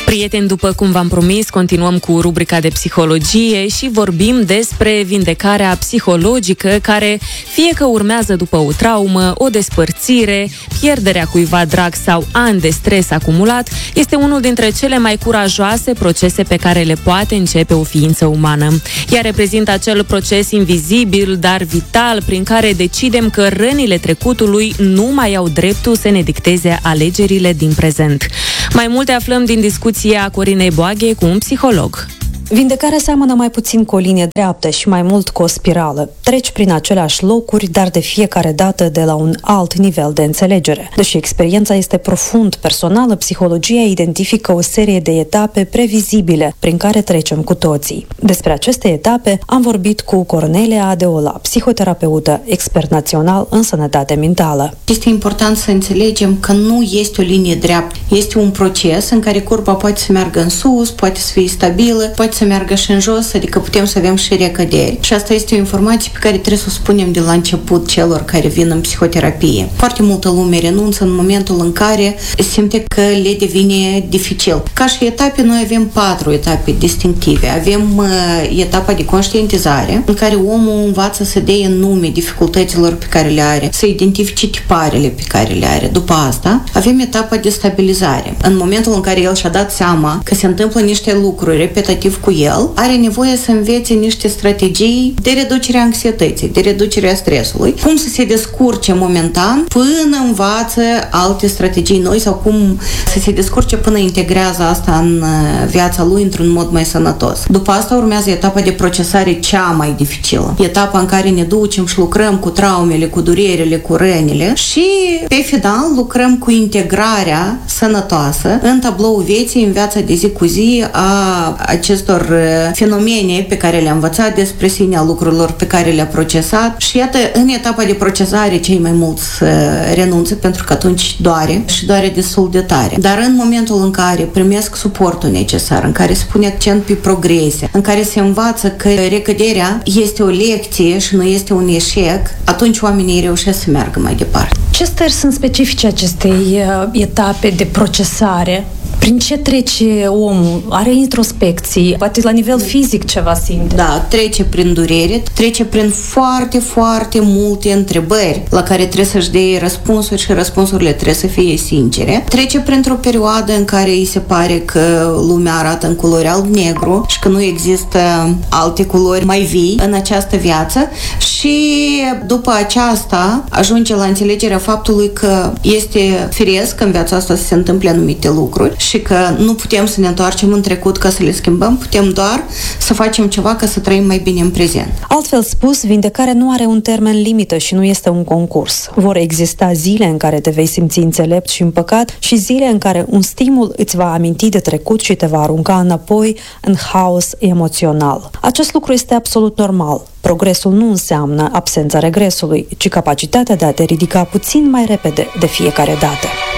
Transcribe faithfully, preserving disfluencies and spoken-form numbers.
Prieteni, după cum v-am promis, continuăm cu rubrica de psihologie și vorbim despre vindecarea psihologică, care fie că urmează după o traumă, o despărțire, pierderea cuiva drag sau ani de stres acumulat, este unul dintre cele mai curajoase procese pe care le poate începe o ființă umană. Ea reprezintă acel proces invizibil, dar vital, prin care decidem că rănile trecutului nu mai au dreptul să ne dicteze alegerile din prezent. Mai multe aflăm din discuția Corinei Boaghe cu un psiholog. Vindecarea seamănă mai puțin cu o linie dreaptă și mai mult cu o spirală. Treci prin aceleași locuri, dar de fiecare dată de la un alt nivel de înțelegere. Deși experiența este profund personală, psihologia identifică o serie de etape previzibile prin care trecem cu toții. Despre aceste etape am vorbit cu Cornelia Adeola, psihoterapeută, expert național în sănătate mentală. Este important să înțelegem că nu este o linie dreaptă. Este un proces în care curba poate să meargă în sus, poate să fie stabilă, poate să meargă și în jos, adică putem să avem și recăderi. Și asta este o informație pe care trebuie să o spunem de la început celor care vin în psihoterapie. Foarte multă lume renunță în momentul în care simte că le devine dificil. Ca și etape, noi avem patru etape distinctive. Avem uh, etapa de conștientizare, în care omul învață să dea nume dificultăților pe care le are, să identifice tiparele pe care le are. După asta, avem etapa de stabilizare. În momentul în care el și-a dat seama că se întâmplă niște lucruri repetativ cu el, are nevoie să învețe niște strategii de reducere a anxietății, de reducere a stresului, cum să se descurce momentan până învață alte strategii noi sau cum să se descurce până integrează asta în viața lui într-un mod mai sănătos. După asta urmează etapa de procesare cea mai dificilă. Etapa în care ne ducem și lucrăm cu traumele, cu durerile, cu rănile și pe final lucrăm cu integrarea sănătoasă în tabloul vieții, în viața de zi cu zi a acestor fenomene pe care le-a învățat despre sine, a lucrurilor pe care le-a procesat. Și iată, în etapa de procesare cei mai mulți renunță pentru că atunci doare și doare destul de tare. Dar în momentul în care primesc suportul necesar, în care se pune accent pe progrese, în care se învață că recăderea este o lecție și nu este un eșec, atunci oamenii reușesc să meargă mai departe. Ce stări sunt specifice acestei etape de procesare? Prin ce trece omul? Are introspecții? Poate la nivel fizic ceva simte? Da, trece prin durere, trece prin foarte, foarte multe întrebări la care trebuie să-și dea răspunsuri și răspunsurile trebuie să fie sincere. Trece printr-o perioadă în care îi se pare că lumea arată în culori alb-negru și că nu există alte culori mai vii în această viață și după aceasta ajunge la înțelegerea faptului că este firesc în viața asta să se întâmple anumite lucruri și că nu putem să ne întoarcem în trecut ca să le schimbăm, putem doar să facem ceva ca să trăim mai bine în prezent. Altfel spus, vindecarea nu are un termen limită și nu este un concurs. Vor exista zile în care te vei simți înțelept și împăcat și zile în care un stimul îți va aminti de trecut și te va arunca înapoi în haos emoțional. Acest lucru este absolut normal. Progresul nu înseamnă absența regresului, ci capacitatea de a te ridica puțin mai repede de fiecare dată.